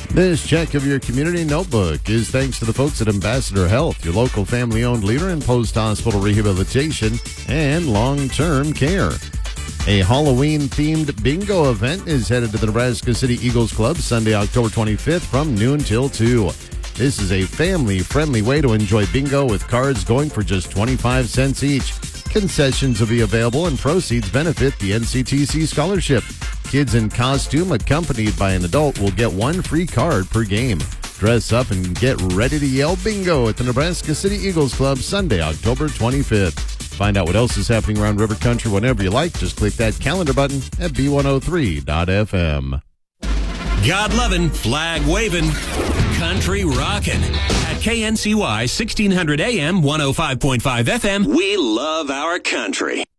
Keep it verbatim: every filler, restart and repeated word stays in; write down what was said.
This check of your community notebook is thanks to the folks at Ambassador Health, your local family-owned leader in post-hospital rehabilitation and long-term care. A Halloween-themed bingo event is headed to the Nebraska City Eagles Club Sunday, October twenty-fifth from noon till two. This is a family-friendly way to enjoy bingo with cards going for just twenty-five cents each. Concessions will be available and proceeds benefit the N C T C scholarship. Kids in costume accompanied by an adult will get one free card per game. Dress up and get ready to yell bingo at the Nebraska City Eagles Club Sunday, October twenty-fifth. Find out what else is happening around River Country whenever you like. Just click that calendar button at B one oh three dot F M. God-loving, flag-waving, country rockin'. At K N C Y, sixteen hundred A M, one oh five point five F M, we love our country.